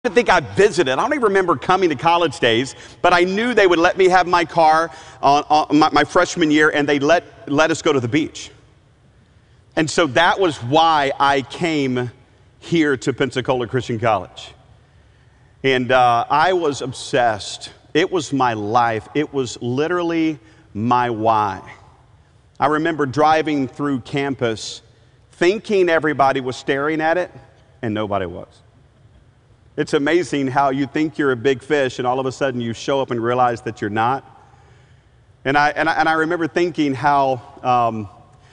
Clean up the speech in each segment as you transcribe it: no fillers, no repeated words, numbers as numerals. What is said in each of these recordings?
even think I visited. I don't even remember coming to college days, but I knew they would let me have my car on my freshman year, and they let us go to the beach. And so that was why I came here to Pensacola Christian College. And I was obsessed. It was my life. It was literally my why. I remember driving through campus thinking everybody was staring at it, and nobody was. It's amazing how you think you're a big fish and all of a sudden you show up and realize that you're not. And I remember thinking how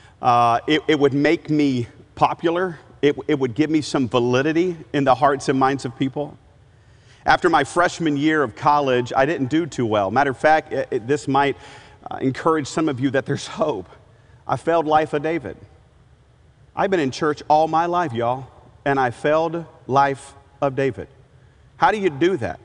it would make me popular. It would give me some validity in the hearts and minds of people. After my freshman year of college, I didn't do too well. Matter of fact, this might encourage some of you that there's hope. I failed Life of David. I've been in church all my life, y'all, and I failed Life of David. How do you do that?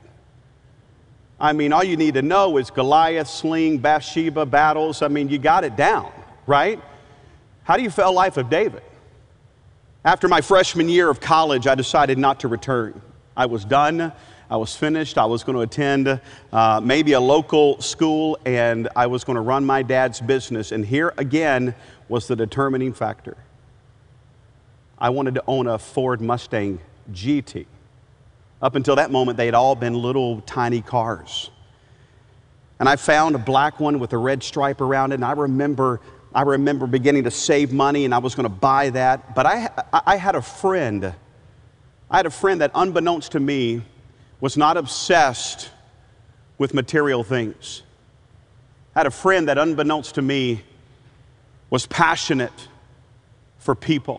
I mean, all you need to know is Goliath, sling, Bathsheba, battles. I mean, you got it down, right? How do you fail Life of David? After my freshman year of college, I decided not to return. I was done. I was finished. I was going to attend maybe a local school, and I was going to run my dad's business. And here again was the determining factor. I wanted to own a Ford Mustang GT. Up until that moment, they had all been little tiny cars. And I found a black one with a red stripe around it, and I remember beginning to save money, and I was going to buy that. But I had a friend. I had a friend that, unbeknownst to me, was not obsessed with material things. I had a friend that, unbeknownst to me, was passionate for people,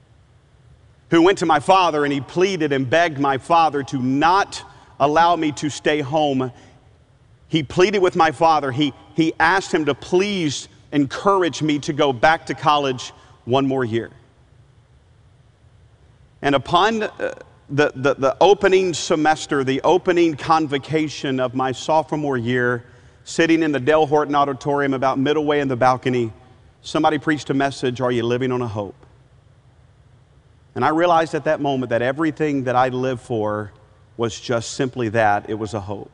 who went to my father and he pleaded and begged my father to not allow me to stay home. He pleaded with my father. He asked him to please encourage me to go back to college one more year. And upon the opening semester, the opening convocation of my sophomore year, sitting in the Dale Horton Auditorium about middle way in the balcony, somebody preached a message, "Are you living on a hope?" And I realized at that moment that everything that I lived for was just simply that. It was a hope.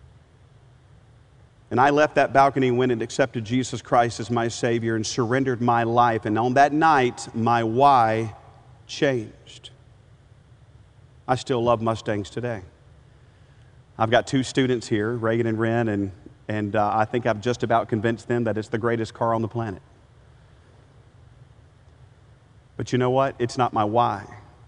And I left that balcony and went and accepted Jesus Christ as my Savior and surrendered my life. And on that night, my why changed. I still love Mustangs today. I've got two students here, Reagan and Ren, and I think I've just about convinced them that it's the greatest car on the planet. But you know what? It's not my why.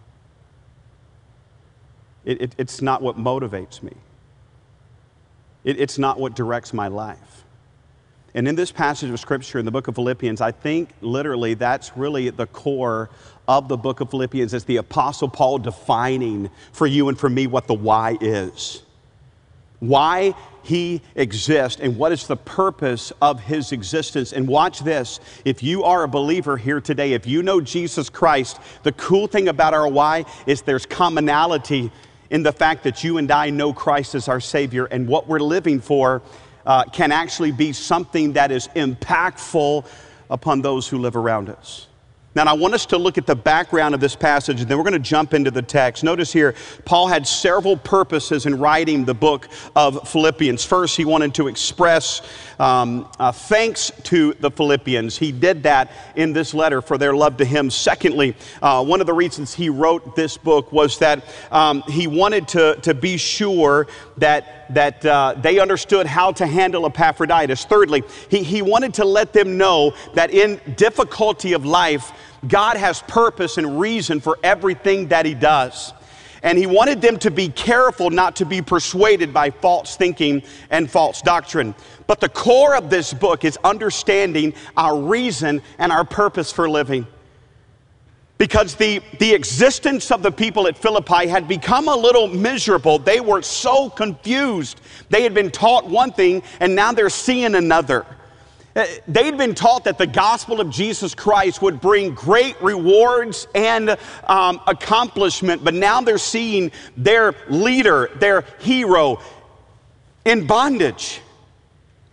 It's not what motivates me. It's not what directs my life. And in this passage of Scripture in the book of Philippians, I think literally that's really the core of the book of Philippians, is the Apostle Paul defining for you and for me what the why is. Why he exists and what is the purpose of his existence. And watch this, if you are a believer here today, if you know Jesus Christ, the cool thing about our why is there's commonality in the fact that you and I know Christ as our Savior, and what we're living for can actually be something that is impactful upon those who live around us. Now, I want us to look at the background of this passage, and then we're going to jump into the text. Notice here, Paul had several purposes in writing the book of Philippians. First, he wanted to express thanks to the Philippians. He did that in this letter for their love to him. Secondly, one of the reasons he wrote this book was that he wanted to be sure that they understood how to handle Epaphroditus. Thirdly, he wanted to let them know that in difficulty of life, God has purpose and reason for everything that he does. And he wanted them to be careful not to be persuaded by false thinking and false doctrine. But the core of this book is understanding our reason and our purpose for living. Because the existence of the people at Philippi had become a little miserable. They were so confused. They had been taught one thing, and now they're seeing another. They'd been taught that the gospel of Jesus Christ would bring great rewards and accomplishment, but now they're seeing their leader, their hero, in bondage.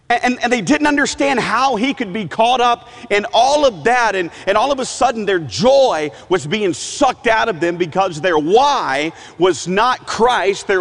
And they didn't understand how he could be caught up in all of that. And all of a sudden, their joy was being sucked out of them because their why was not Christ. Their